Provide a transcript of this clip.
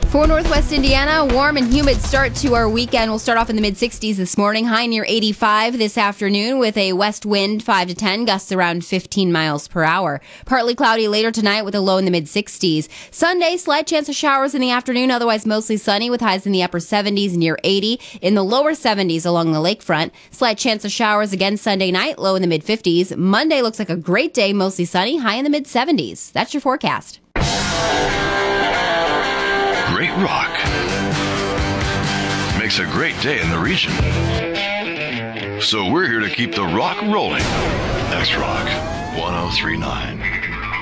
For Northwest Indiana, warm and humid start to our weekend. We'll start off in the mid-60s this morning, high near 85 this afternoon with a west wind 5 to 10, gusts around 15 miles per hour. Partly cloudy later tonight with a low in the mid-60s. Sunday, slight chance of showers in the afternoon, otherwise mostly sunny with highs in the upper 70s near 80. In the lower 70s along the lakefront. Slight chance of showers again Sunday night, low in the mid-50s. Monday looks like a great day, mostly sunny, high in the mid-70s. That's your forecast. Great rock makes a great day in the region. So we're here to keep the rock rolling. X Rock 1039.